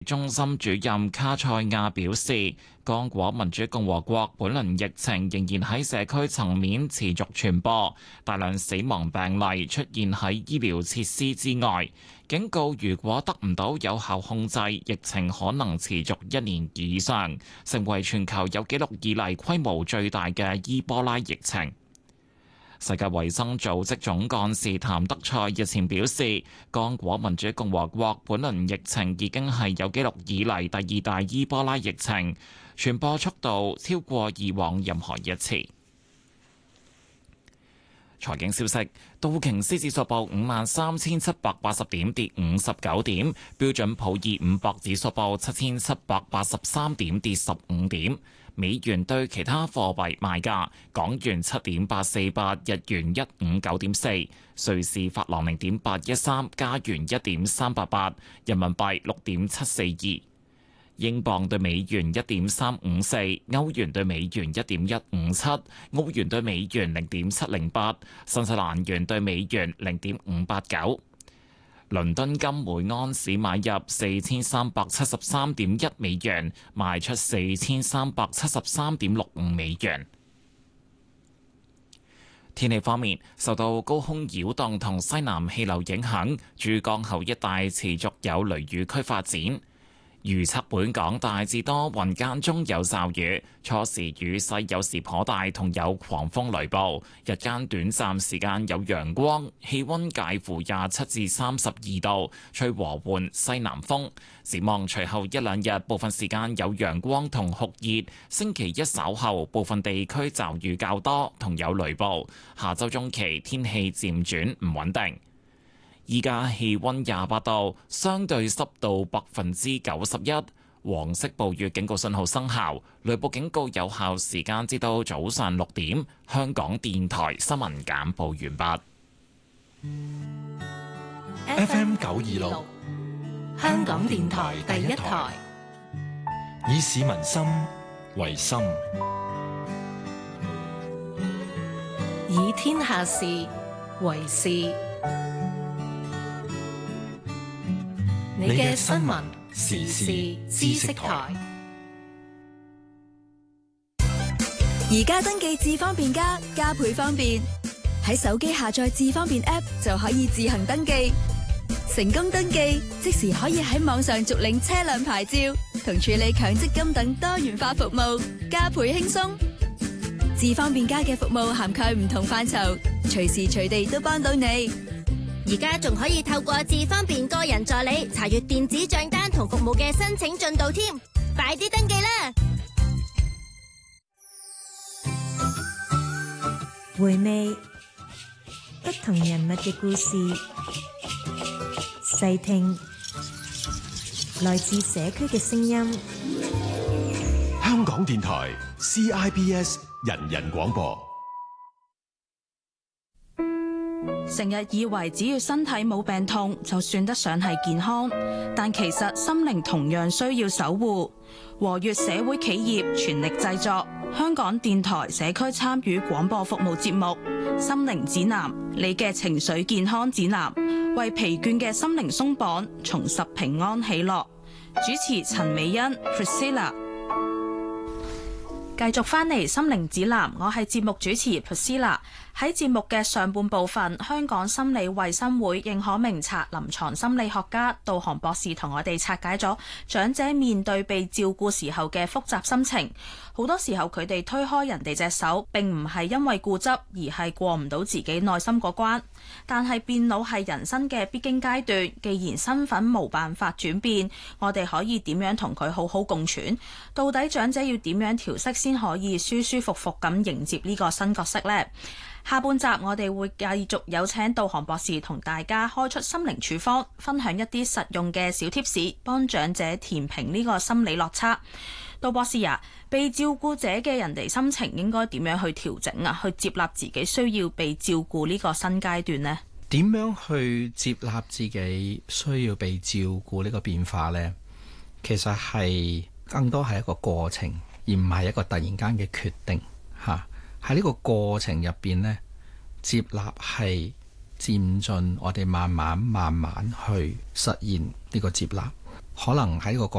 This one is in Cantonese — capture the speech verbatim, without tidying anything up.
中心主任卡塞亞表示，剛果民主共和國本輪疫情仍然喺社區層面持續傳播，大量死亡病例出現喺醫療設施之外，警告如果得唔到有效控制，疫情可能持續一年以上，成為全球有紀錄以嚟規模最大嘅伊波拉疫情。世界衛生組織總幹事譚德塞日前表示，剛果民主共和國本輪疫情已經係有紀錄以嚟第二大伊波拉疫情，傳播速度超過以往任何一次。財經消息，道瓊斯指數報五萬三千七百八十點，跌五十九點；標準普爾五百指數報七千七百八十三點，跌十五點。美元對其他貨幣賣價：港元七點八四八，日元一五九點四，瑞士法郎零點八一三，加元一點三八八，人民幣六點七四二，英鎊對美元一點三五四，歐元對美元一點一五七，澳元對美元零點七零八，新西蘭元對美元零點五八九。倫敦金每安士買入四千三百七十三點一美元，賣出四千三百七十三點六五美元。天氣方面，受到高空擾動同西南氣流影響，珠江口一帶持續有雷雨區發展。預測本港大致多雲間中有驟雨，初時雨勢有時頗大，同有狂風雷暴。日間短暫時間有陽光，氣溫介乎廿七至三十二度，吹和緩西南風。展望隨後一兩日，部分時間有陽光同酷熱。星期一稍後，部分地區驟雨較多，同有雷暴。下週中期天氣漸轉唔穩定。依家氣溫廿八度，相對濕度百分之九十一，黃色暴雨警告信號生效，雷暴警告有效時間至到早上六點。香港電台新聞簡報完畢。 F M 九二六，香港電台第一台，以市民心為心， 以天下事為事。你嘅新聞時事知識台， 而家登記智方便加，加倍方便。喺手機下載智方便 App 就可以自行登記，成功登記即時可以喺網上續領車輛牌照同處理強積金等多元化服務，加倍輕鬆。智方便加嘅服務涵蓋唔同範疇，隨時隨地都幫到你。 而家仲可以透過智方便個人助理查閱電子賬單同服務嘅申請進度添，快啲登記啦！ 回味不同人物嘅故事，細聽來自社區嘅聲音。 香港電台 C I B S 人人廣播。 成日以為只要身體冇病痛就算得上係健康，但其實心靈同樣需要守護。和悅社會企業全力製作香港電台社區參與廣播服務節目《心靈指南》，你嘅情緒健康指南，為疲倦嘅心靈鬆綁，重拾平安喜樂。主持陳美欣 Priscilla。繼續返嚟《心靈指南》，我係節目主持 Priscilla。喺節目嘅上半部分，香港心理衛生會認可名冊臨床心理學家杜航博士同我哋拆解咗長者面對被照顧時候嘅複雜心情。好多時候佢哋推開人哋隻手，並唔係因為固執，而係過唔到自己內心嗰關。但係變老係人生嘅必經階段，既然身份冇辦法轉變，我哋可以點樣同佢好好共存？到底長者要點樣調適先可以舒舒服服咁迎接呢個新角色呢？下半集我哋會繼續有請杜航博士同大家開出心靈處方，分享一啲實用嘅小貼士，幫長者填平呢個心理落差。杜博士啊，被照顧者嘅人哋心情應該點樣去調整啊？去接納自己需要被照顧呢個新階段呢？ 點樣去接納自己需要被照顧呢個變化呢？其實係更多係一個過程，而唔係一個突然間嘅決定嚇。喺呢個過程入邊呢，接納係漸進，我哋慢慢慢慢去實現呢個接納。 可能喺個過